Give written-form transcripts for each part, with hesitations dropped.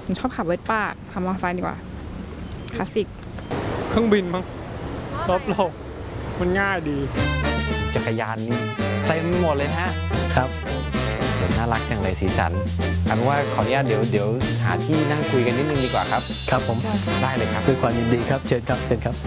ผมชอบขับเวสป้าขับมอเตอร์ไซค์ดีกว่าคลาสสิกเครื่องบินมั้งรอบโลกมันง่ายดีจักรยานนี่เต็มหมดเลยฮะครับน่ารักจังเลยสีสันอันว่าขออนุญาตเดี๋ยวหาที่นั่งคุยกันนิดนึงดีกว่าครับครับผมได้เลยครับด้วยความยินดีครับเชิญครับเชิญครับ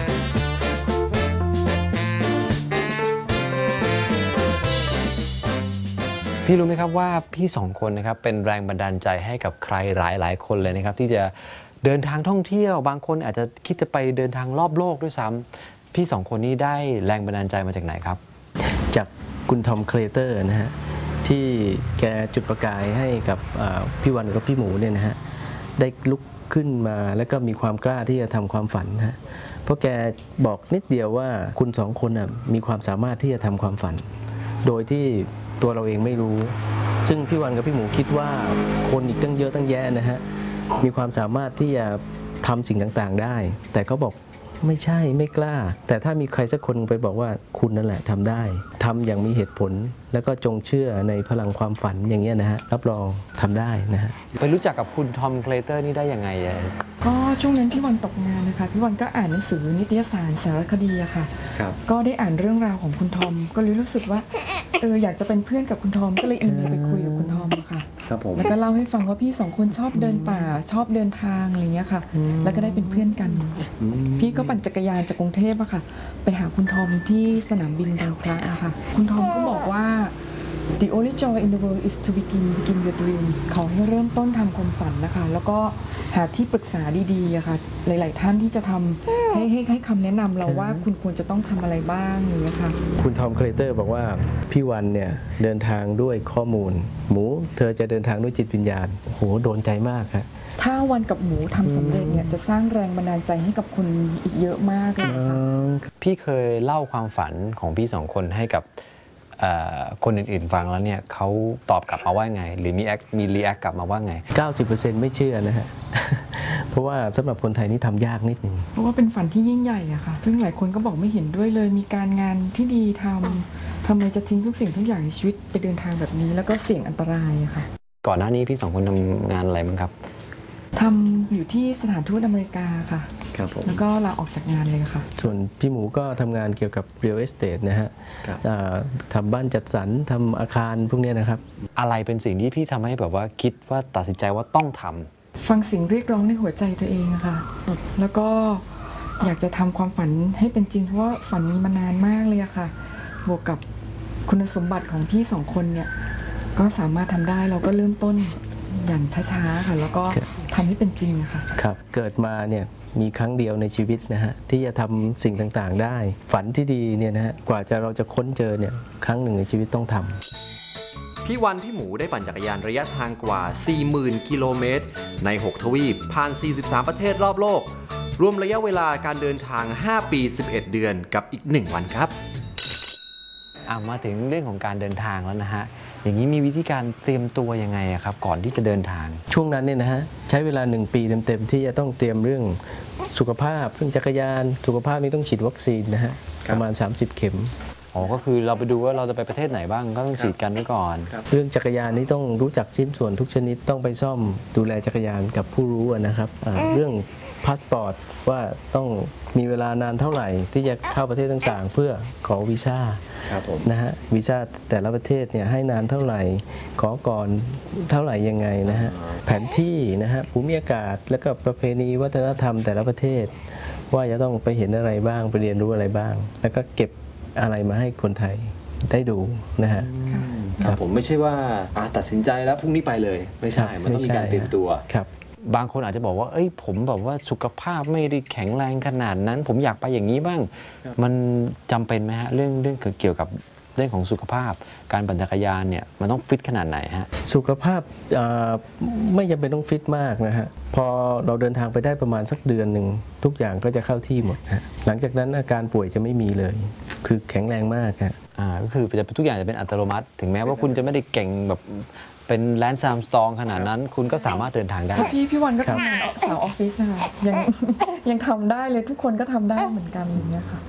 พี่รู้ไหมครับว่าพี่สองคนนะครับเป็นแรงบันดาลใจให้กับใครหลายคนเลยนะครับที่จะเดินทางท่องเที่ยวบางคนอาจจะคิดจะไปเดินทางรอบโลกด้วยซ้ำพี่สองคนนี้ได้แรงบันดาลใจมาจากไหนครับจากคุณทอมเคลเตอร์นะฮะที่แกจุดประกายให้กับพี่วันกับพี่หมูเนี่ยนะฮะได้ลุกขึ้นมาแล้วก็มีความกล้าที่จะทำความฝันฮะเพราะแกบอกนิดเดียวว่าคุณสองคนมีความสามารถที่จะทำความฝันโดยที่ตัวเราเองไม่รู้ซึ่งพี่วันกับพี่หมูคิดว่าคนอีกตั้งเยอะตั้งแยะนะฮะมีความสามารถที่จะทำสิ่งต่างๆได้แต่เขาบอกไม่ใช่ไม่กล้าแต่ถ้ามีใครสักคนไปบอกว่าคุณนั่นแหละทำได้ทำอย่างมีเหตุผลแล้วก็จงเชื่อในพลังความฝันอย่างเงี้ยนะฮะรับรองทำได้นะฮะไปรู้จักกับคุณทอมเคลเตอร์นี่ได้ยังไงก็ช่วงนั้นพี่วันตกงานนะคะพี่วันก็อ่านหนังสือนิตยสารสารคดีอะค่ะก็ได้อ่านเรื่องราวของคุณทอมก็เลยรู้สึกว่าอยากจะเป็นเพื่อนกับคุณทอมก็เลยอีเมลไปคุยกับคุณทอมค่ะแล้วก็เล่าให้ฟังว่าพี่สองคนชอบเดินป่าชอบเดินทางอะไรเงี้ยค่ะแล้วก็ได้เป็นเพื่อนกันพี่ก็ปั่นจักรยานจากกรุงเทพอะค่ะไปหาคุณทอมที่สนามบินบางพระอะค่ะคุณทอมก็บอกว่า The only joy in the world is to begin your dreams ขอให้เริ่มต้นทำความฝันนะคะแล้วก็หาที่ปรึกษาดีๆอะค่ะหลายๆท่านที่จะทำให้คำแนะนำเราว่าคุณควรจะต้องทำอะไรบ้างอย่างเงี้ยค่ะคุณทอมเคลเตอร์บอกว่าพี่วันเนี่ยเดินทางด้วยข้อมูลหมูเธอจะเดินทางด้วยจิตวิญญาณโอ้โหโดนใจมากครับถ้าวันกับหมูทำสำเร็จเนี่ยจะสร้างแรงบันดาลใจให้กับคนอีกเยอะมากเลยค่ะพี่เคยเล่าความฝันของพี่สองคนให้กับคนอื่นๆฟังแล้วเนี่ยเขาตอบกลับมาว่าไงหรือมีรีแอคกลับมาว่าไง 90% ไม่เชื่อนะฮะ เพราะว่าสำหรับคนไทยนี่ทำยากนิดนึงเพราะว่าเป็นฝันที่ยิ่งใหญ่อะค่ะซึ่งหลายคนก็บอกไม่เห็นด้วยเลยมีการงานที่ดีทำไมจะทิ้งทุกสิ่งทุกอย่างในชีวิตไปเดินทางแบบนี้แล้วก็เสี่ยงอันตรายอะค่ะก่อนหน้านี้พี่สองคนทำงานอะไรบ้างครับทำอยู่ที่สถานทูตอเมริกาค่ะแล้วก็ลาออกจากงานเลยค่ะส่วนพี่หมูก็ทำงานเกี่ยวกับ real estate นะฮะทำบ้านจัดสรรทำอาคารพวกนี้นะครับอะไรเป็นสิ่งที่พี่ทำให้แบบว่าคิดว่าตัดสินใจว่าต้องทำฟังเสียงเรียกร้องในหัวใจตัวเองอะค่ะแล้วก็อยากจะทำความฝันให้เป็นจริงเพราะว่าฝันมีมานานมากเลยอะค่ะบวกกับคุณสมบัติของพี่สองคนเนี่ยก็สามารถทำได้เราก็เริ่มต้นอย่างช้าๆค่ะแล้วก็ทำให้เป็นจริงค่ะครับเกิดมาเนี่ยมีครั้งเดียวในชีวิตนะฮะที่จะทำสิ่งต่างๆได้ฝันที่ดีเนี่ยนะฮะกว่าเราจะค้นเจอเนี่ยครั้งหนึ่งในชีวิตต้องทำพี่วันพี่หมูได้ปั่นจักรยานระยะทางกว่า 40,000 กิโลเมตรใน 6 ทวีปผ่าน 43 ประเทศรอบโลกรวมระยะเวลาการเดินทาง 5 ปี 11 เดือนกับอีก 1 วันครับมาถึงเรื่องของการเดินทางแล้วนะฮะอย่างนี้มีวิธีการเตรียมตัวยังไงครับก่อนที่จะเดินทางช่วงนั้นเนี่ยนะฮะใช้เวลา1 ปีเต็มๆที่จะต้องเตรียมเรื่องสุขภาพเรื่องจักรยานสุขภาพนี่ต้องฉีดวัคซีนนะฮะประมาณ30 เข็มก็คือเราไปดูว่าเราจะไปประเทศไหนบ้างก็ต้องฉีดกันไว้ก่อนเรื่องจักรยานนี่ต้องรู้จักชิ้นส่วนทุกชนิดต้องไปซ่อมดูแลจักรยานกับผู้รู้นะครับเรื่องพาสปอร์ตว่าต้องมีเวลานานเท่าไหร่ที่จะเข้าประเทศต่างๆเพื่อขอวีซ่านะฮะวีซ่าแต่ละประเทศเนี่ยให้นานเท่าไหร่ขอก่อนเท่าไหร่ยังไงนะฮะแผนที่นะฮะภูมิอากาศแล้วก็ประเพณีวัฒนธรรมแต่ละประเทศว่าจะต้องไปเห็นอะไรบ้างไปเรียนรู้อะไรบ้างแล้วก็เก็บอะไรมาให้คนไทยได้ดูนะฮะผมไม่ใช่ว่าตัดสินใจแล้วพรุ่งนี้ไปเลยไม่ใช่มันต้องมีการเตรียมตัวบางคนอาจจะบอกว่าผมแบบว่าสุขภาพไม่ได้แข็งแรงขนาดนั้นผมอยากไปอย่างนี้บ้างมันจำเป็นไหมฮะเรื่องเกี่ยวกับเรื่องของสุขภาพการปั่นจักรยานเนี่ยมันต้องฟิตขนาดไหนฮะสุขภาพไม่จำเป็นต้องฟิตมากนะฮะพอเราเดินทางไปได้ประมาณสักเดือนหนึ่งทุกอย่างก็จะเข้าที่หมดฮะหลังจากนั้นอาการป่วยจะไม่มีเลยคือแข็งแรงมากฮะก็คือทุกอย่างจะเป็นอัตโนมัติถึงแม้ว่าคุณจะไม่ได้เก่งแบบเป็นแลนซ์อาร์มสตรองขนาดนั้นคุณก็สามารถเดินทางได้พี่วันก็ทำงานสาวออฟฟิศค่ะยังทำได้เลยทุกคนก็ทำได้เหมือนกันอย่างเงี้ยค่ะ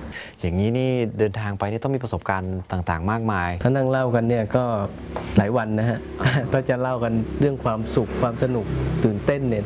อย่างนี้นี่เดินทางไปนี่ต้องมีประสบการณ์ต่างๆ มากมายถ้านั่งเล่ากันเนี่ยก็หลายวันนะฮะ ก็จะเล่ากันเรื่องความสุขความสนุกตื่นเต้นเนี่ย